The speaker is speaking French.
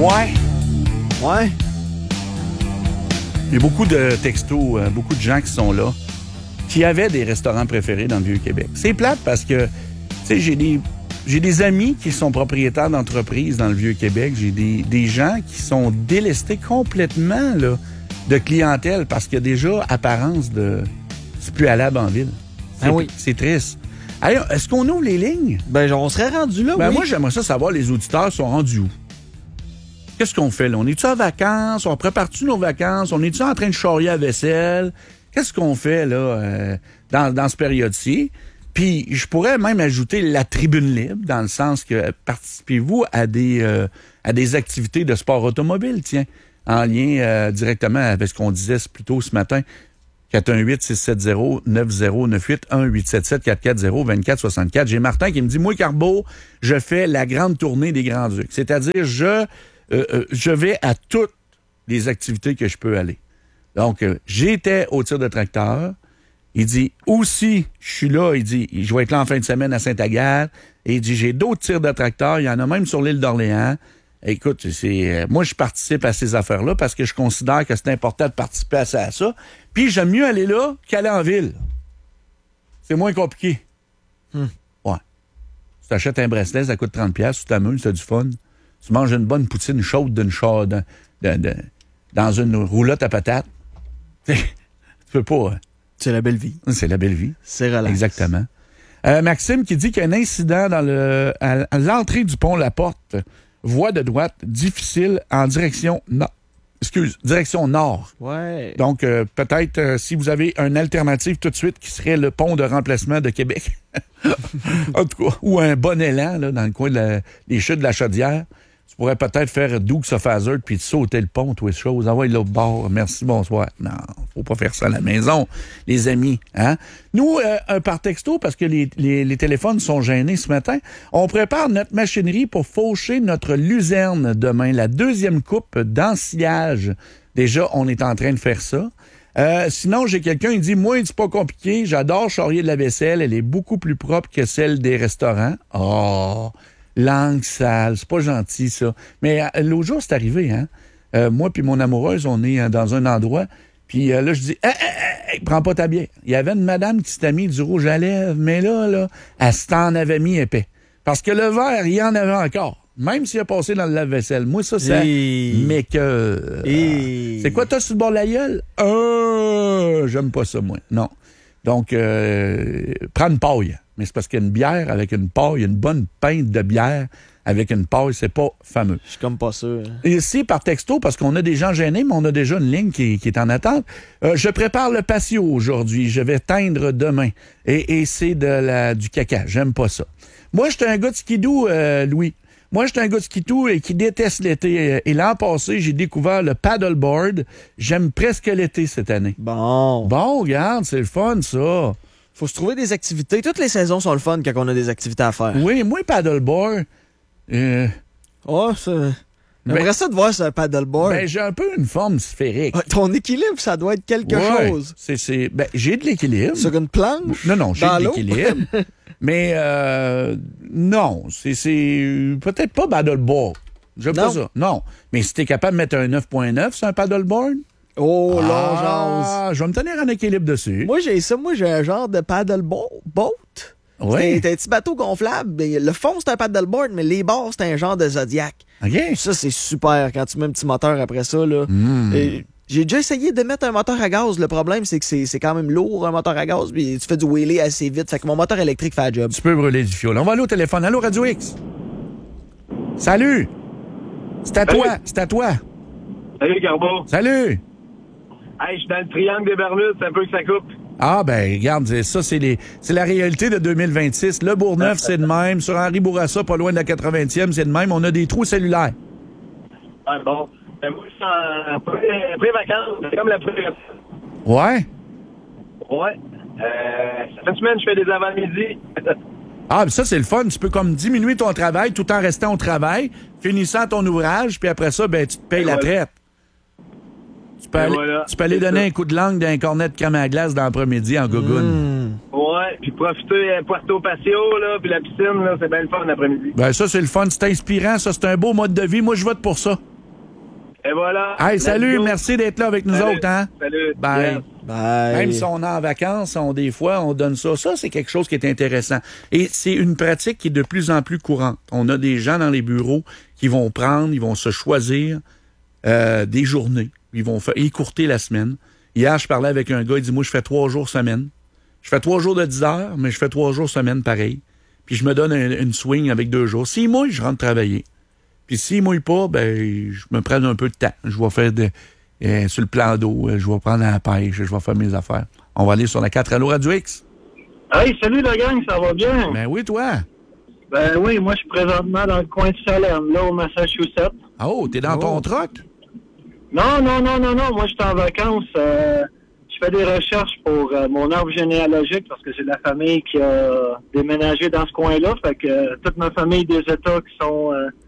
Ouais. Ouais. Il y a beaucoup de textos, beaucoup de gens qui sont là, qui avaient des restaurants préférés dans le Vieux-Québec. C'est plate parce que, tu sais, j'ai des amis qui sont propriétaires d'entreprises dans le Vieux-Québec. J'ai des gens qui sont délestés complètement là, de clientèle parce qu'il y a déjà apparence de... C'est plus allable en ville. C'est triste. Allez, est-ce qu'on ouvre les lignes? Ben, on serait rendu là, oui. Moi, j'aimerais ça savoir, les auditeurs sont rendus où? Qu'est-ce qu'on fait là? On est-tu en vacances? On prépare-tu nos vacances? On est-tu en train de charrier la vaisselle? Qu'est-ce qu'on fait là dans ce période-ci? Puis je pourrais même ajouter la tribune libre, dans le sens que participez-vous à des activités de sport automobile, tiens, en lien directement avec ce qu'on disait plus tôt ce matin. 418-670-9098, 1-877-440-2464. J'ai Martin qui me dit, moi, Carbo, je fais la grande tournée des Grands-Ducs. C'est-à-dire, je vais à toutes les activités que je peux aller. Donc, j'étais au tir de tracteur. Il dit, aussi, je suis là. Il dit, je vais être là en fin de semaine à Saint-Agathe. Et il dit, j'ai d'autres tirs de tracteur. Il y en a même sur l'île d'Orléans. Écoute, moi, je participe à ces affaires-là parce que je considère que c'est important de participer à ça. Puis, j'aime mieux aller là qu'aller en ville. C'est moins compliqué. Ouais. Tu t'achètes un bracelet, ça coûte 30$. Tu t'amuses, t'as du fun. Tu manges une bonne poutine chaude dans une roulotte à patates. Tu peux pas. C'est la belle vie. C'est la belle vie. C'est relax. Exactement. Maxime qui dit qu'il y a un incident à l'entrée du pont La Porte. Voie de droite difficile en direction nord. Ouais. Donc, peut-être, si vous avez une alternative tout de suite, qui serait le pont de remplacement de Québec. En tout cas, ou un bon élan, là, dans le coin des chutes de la Chaudière. Tu pourrais peut-être faire Dukes of Hazzard puis sauter le pont, tout ces choses. Envoie l'autre bord. Merci, bonsoir. Non, faut pas faire ça à la maison, les amis. Hein? Nous, par texto, parce que les téléphones sont gênés ce matin, on prépare notre machinerie pour faucher notre luzerne demain, la 2e coupe d'ensillage. Déjà, on est en train de faire ça. Sinon, j'ai quelqu'un, il dit, moi, c'est pas compliqué, j'adore charrier de la vaisselle, elle est beaucoup plus propre que celle des restaurants. Oh, langue sale, c'est pas gentil, ça. Mais l'autre jour, c'est arrivé, hein. Moi puis mon amoureuse, on est dans un endroit, puis là, je dis, hey, prends pas ta bière. Il y avait une madame qui s'était mis du rouge à lèvres, mais là, elle s'en avait mis épais. Parce que le verre, il y en avait encore. Même s'il a passé dans le lave-vaisselle. Moi, ça, mais que... C'est quoi, t'as sur le bord de la gueule? J'aime pas ça, moi. Non. Donc, prends une paille. Mais c'est parce qu'une bière avec une paille, une bonne pinte de bière avec une paille, c'est pas fameux. Je suis comme pas sûr. Et ici, par texto, parce qu'on a des gens gênés, mais on a déjà une ligne qui est en attente. Je prépare le patio aujourd'hui. Je vais teindre demain. Et c'est du caca. J'aime pas ça. Moi, j'étais un gars de skidoo, Louis. Moi, j'étais un gars de skidoo qui déteste l'été. Et l'an passé, j'ai découvert le paddleboard. J'aime presque l'été cette année. Bon, regarde, c'est le fun, ça. Faut se trouver des activités. Toutes les saisons sont le fun quand on a des activités à faire. Oui, moi, paddleboard... J'aimerais ça de voir ce paddleboard. Ben, j'ai un peu une forme sphérique. Ton équilibre, ça doit être quelque chose. J'ai de l'équilibre. Sur une planche? Non, j'ai de l'équilibre. Mais non, c'est peut-être pas paddleboard. J'aime pas ça. Non. Mais si t'es capable de mettre un 9.9 sur un paddleboard... Oh, l'urgence. Je vais me tenir en équilibre dessus. Moi, j'ai un genre de paddleboat. Oui. C'est un petit bateau gonflable. Le fond, c'est un paddleboard, mais les bords, c'est un genre de Zodiac. OK. Ça, c'est super quand tu mets un petit moteur après ça, là. J'ai déjà essayé de mettre un moteur à gaz. Le problème, c'est que c'est quand même lourd, un moteur à gaz, puis tu fais du wheelie assez vite. Fait que mon moteur électrique fait le job. Tu peux brûler du fioul. On va aller au téléphone. Allô, Radio X? Salut! C'est à toi. Salut, Carbo. Salut! Hey, je suis dans le triangle des Bermudes, c'est un peu que ça coupe. Ah, ben, regarde, ça, c'est la réalité de 2026. Le Bourgneuf, c'est de même. Sur Henri Bourassa, pas loin de la 80e, c'est de même. On a des trous cellulaires. Ah, bon. Ben, moi, je suis en pré-vacances. C'est comme la pré. Ouais? Ouais. Ça fait une semaine que je fais des avant-midi. Ah, ben ça, c'est le fun. Tu peux comme diminuer ton travail tout en restant au travail, finissant ton ouvrage, puis après ça, ben, tu te payes la traite. Tu peux aller donner un coup de langue d'un cornet de crème à glace dans l'après-midi en gogoune. Ouais, puis profiter Puerto Patio, là, puis la piscine, là, c'est bien le fun l'après-midi. Ben ça, c'est le fun. C'est inspirant. Ça, c'est un beau mode de vie. Moi, je vote pour ça. Et voilà. Hey, salut, Let's go. merci d'être là avec nous Salut. autres, hein? Salut. Bye. Yes. Bye. Même si on est en vacances, des fois, on donne ça. Ça, c'est quelque chose qui est intéressant. Et c'est une pratique qui est de plus en plus courante. On a des gens dans les bureaux qui vont prendre, ils vont se choisir des journées. Ils vont écourter la semaine. Hier, je parlais avec un gars, il dit, moi, je fais 3 jours semaine. Je fais 3 jours de 10 heures, mais je fais 3 jours semaine pareil. Puis je me donne une swing avec 2 jours. S'il mouille, je rentre travailler. Puis s'il mouille pas, ben je me prends un peu de temps. Je vais faire sur le plan d'eau, je vais prendre la pêche, je vais faire mes affaires. On va aller sur la 4. Allô, Radio X? Hey, salut la gang, ça va bien? Ben oui, toi. Ben oui, moi je suis présentement dans le coin de Salem, là, au Massachusetts. Oh, t'es dans ton truck? Non, moi je suis en vacances. Je fais des recherches pour mon arbre généalogique parce que j'ai de la famille qui a déménagé dans ce coin-là. Fait que toute ma famille des États qui sont